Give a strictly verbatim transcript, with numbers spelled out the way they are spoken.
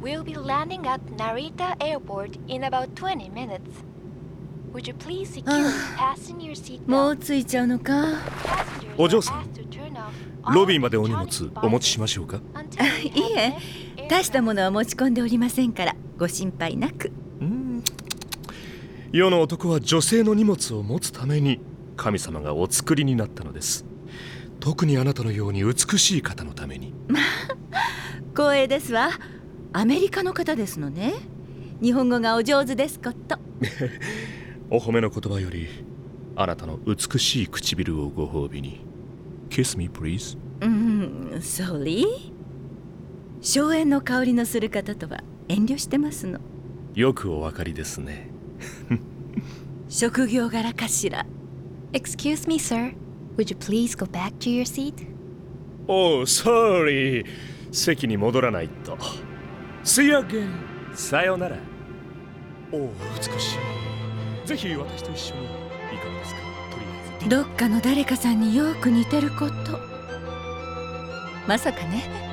We'll be landing at Narita Airport in about twenty minutes. Would you please securely fasten your seatbelt? もう着いちゃうのか。 お嬢さん、ロビーまでお荷物お持ちしましょうか。 いいえ、大したものは持ち込んでおりませんからご心配なく。 うん、世の男は女性の荷物を持つために神様がお作りになったのです。特にあなたのように美しい方のために。 まあ光栄ですわ。アメリカの方ですのね。日本語がお上手ですこと。 お褒めの言葉よりあなたの美しい唇をご褒美に。 Kiss me please。 うん、ソリー。荘園の香りのする方とは遠慮してますの。 よくお分かりですね。 職業柄かしら。 Excuse me, sir. Would you please go back to your seat? Oh, sorry。 席に戻らないと。 See you again。 さよなら。おお、美しい。ぜひ私と一緒にいかがですか。とりあえずどっかの誰かさんによく似てること。まさかね、